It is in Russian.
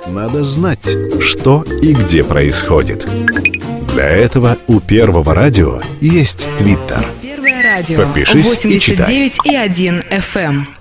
Надо знать, что и где происходит. Для этого у Первого радио есть Твиттер. Первое радио. Подпишись и читай. 89,1 FM.